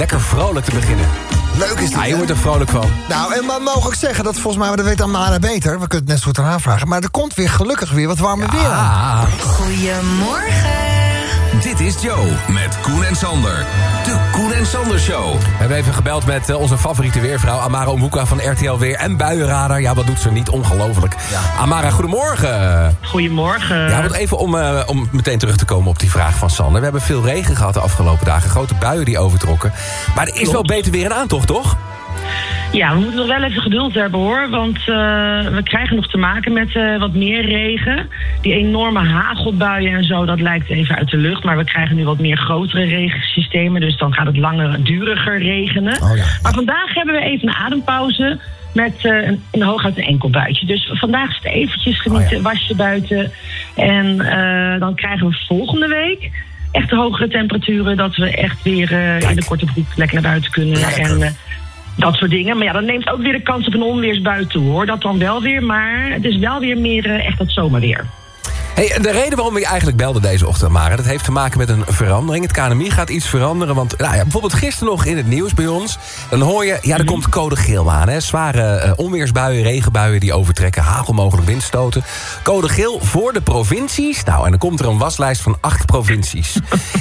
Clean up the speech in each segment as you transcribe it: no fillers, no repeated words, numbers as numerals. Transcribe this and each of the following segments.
Lekker vrolijk te beginnen. Leuk is dit, Ja, je wordt er vrolijk van. Nou, en we mogen ook zeggen dat volgens mij, maar dat weet Amara beter. We kunnen het net zo goed aan haar vragen. Maar er komt weer gelukkig weer wat warmer weer aan. Goedemorgen. Dit is Joe met Koen en Sander. De Koen en Sander Show. We hebben even gebeld met onze favoriete weervrouw... Amara Ombuka van RTL Weer en Buienradar. Ja, wat doet ze niet? Ongelooflijk. Ja. Amara, goedemorgen. Goedemorgen. Ja, want even om meteen terug te komen op die vraag van Sander. We hebben veel regen gehad de afgelopen dagen. Grote buien die overtrokken. Maar er is wel beter weer een aantocht, toch? Ja, we moeten nog wel even geduld hebben, hoor. Want we krijgen nog te maken met wat meer regen. Die enorme hagelbuien en zo, dat lijkt even uit de lucht. Maar we krijgen nu wat meer grotere regensystemen. Dus dan gaat het langer, duriger regenen. Oh ja. Maar vandaag hebben we even een adempauze met in hooguit een enkel buitje. Dus vandaag is het eventjes genieten, wasje buiten. En dan krijgen we volgende week echt hogere temperaturen. Dat we echt weer in de korte broek lekker naar buiten kunnen. En dat soort dingen. Maar ja, dan neemt ook weer de kans op een onweersbui toe, hoor. Dat dan wel weer, maar het is wel weer meer echt dat zomerweer. Hey, de reden waarom ik eigenlijk belde deze ochtend, Amara... dat heeft te maken met een verandering. Het KNMI gaat iets veranderen. Want bijvoorbeeld gisteren nog in het nieuws bij ons... dan hoor je, er komt code geel aan. Hè? Zware onweersbuien, regenbuien die overtrekken... hagel, mogelijk windstoten. Code geel voor de provincies. Nou, en dan komt er een waslijst van 8 provincies.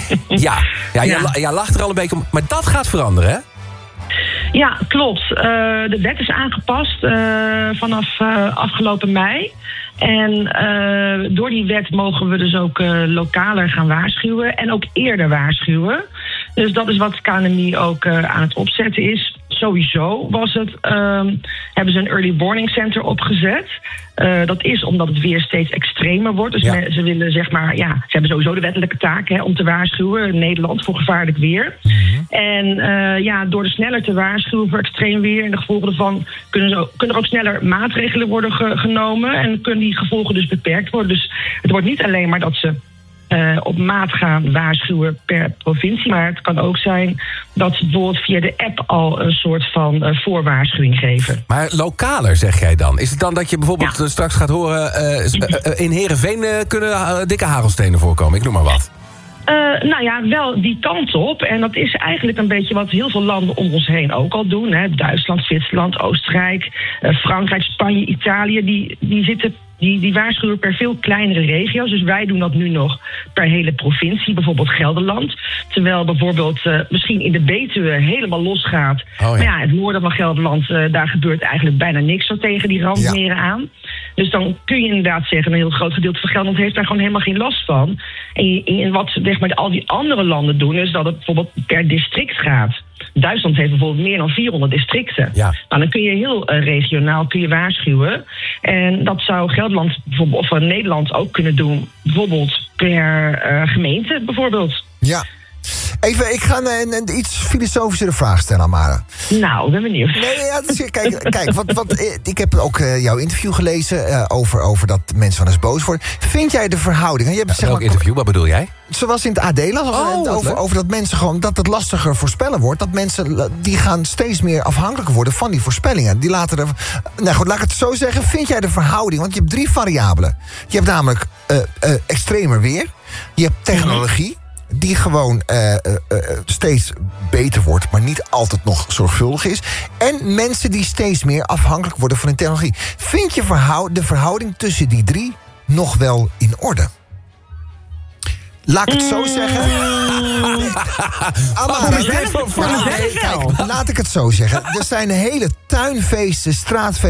Jij lacht er al een beetje om. Maar dat gaat veranderen, hè? Ja, klopt. De wet is aangepast vanaf afgelopen mei. En door die wet mogen we dus ook lokaler gaan waarschuwen en ook eerder waarschuwen. Dus dat is wat het KNMI ook aan het opzetten is. Sowieso hebben ze een early warning center opgezet. Dat is omdat het weer steeds extremer wordt. Dus ze willen ze hebben sowieso de wettelijke taak om te waarschuwen in Nederland voor gevaarlijk weer. Mm-hmm. En door sneller te waarschuwen voor extreem weer en de gevolgen ervan kunnen er ook sneller maatregelen worden genomen en kunnen die gevolgen dus beperkt worden. Dus het wordt niet alleen maar dat ze op maat gaan waarschuwen per provincie. Maar het kan ook zijn dat ze bijvoorbeeld via de app al een soort van voorwaarschuwing geven. Maar lokaler, zeg jij dan? Is het dan dat je bijvoorbeeld straks gaat horen... in Heerenveen kunnen dikke hagelstenen voorkomen? Ik noem maar wat. Wel die kant op. En dat is eigenlijk een beetje wat heel veel landen om ons heen ook al doen. Hè. Duitsland, Zwitserland, Oostenrijk, Frankrijk, Spanje, Italië. Die waarschuwen per veel kleinere regio's. Dus wij doen dat nu nog per hele provincie. Bijvoorbeeld Gelderland. Terwijl bijvoorbeeld misschien in de Betuwe helemaal losgaat. Maar het noorden van Gelderland, daar gebeurt eigenlijk bijna niks zo tegen die randmeren aan. Dus dan kun je inderdaad zeggen, een heel groot gedeelte van Gelderland heeft daar gewoon helemaal geen last van. En wat al die andere landen doen, is dat het bijvoorbeeld per district gaat. Duitsland heeft bijvoorbeeld meer dan 400 districten. Ja. Nou, dan kun je heel regionaal waarschuwen. En dat zou Gelderland of Nederland ook kunnen doen. Bijvoorbeeld per gemeente, bijvoorbeeld. Ja. Even, ik ga een iets filosofischere vraag stellen, Amara. Nou, ik ben benieuwd. Kijk, ik heb ook jouw interview gelezen over dat mensen van eens boos worden. Vind jij de verhouding... Welk interview, wat bedoel jij? Zoals in het AD over dat mensen gewoon... dat het lastiger voorspellen wordt. Dat mensen die gaan steeds meer afhankelijk worden van die voorspellingen. Die laten er... Nou goed, laat ik het zo zeggen. Vind jij de verhouding? Want je hebt 3 variabelen. Je hebt namelijk extremer weer. Je hebt technologie... die gewoon steeds beter wordt... maar niet altijd nog zorgvuldig is. En mensen die steeds meer afhankelijk worden van de technologie. Vind je de verhouding tussen die 3 nog wel in orde? Laat ik het zo zeggen. Laat ik het zo zeggen. Er zijn hele tuinfeesten, straatfeesten...